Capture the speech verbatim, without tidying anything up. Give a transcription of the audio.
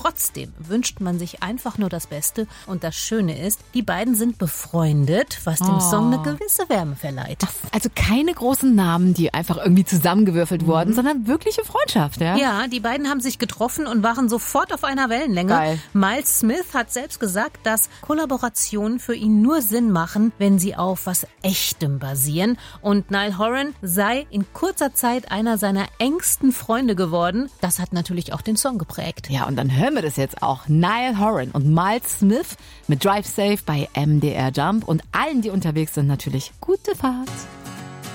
trotzdem wünscht man sich einfach nur das Beste. Und das Schöne ist, die beiden sind befreundet, was dem Oh. Song eine gewisse Wärme verleiht. Also keine großen Namen, die einfach irgendwie zusammengewürfelt Mhm. wurden, sondern wirkliche Freundschaft, ja? Ja, die beiden haben sich getroffen und waren sofort auf einer Wellenlänge. Geil. Miles Smith hat selbst gesagt, dass Kollaborationen für ihn nur Sinn machen, wenn sie auf was Echtem basieren. Und Niall Horan sei in kurzer Zeit einer seiner engsten Freunde geworden. Das hat natürlich auch den Song geprägt. Ja, und dann hören wir das jetzt auch. Niall Horan und Miles Smith mit Drive Safe bei M D R Jump und allen, die unterwegs sind, natürlich gute Fahrt.